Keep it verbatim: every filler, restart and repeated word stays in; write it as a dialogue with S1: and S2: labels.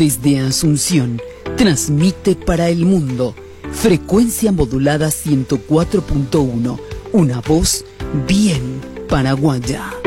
S1: Desde Asunción, transmite para el mundo. Frecuencia modulada ciento cuatro punto uno. Una voz bien paraguaya.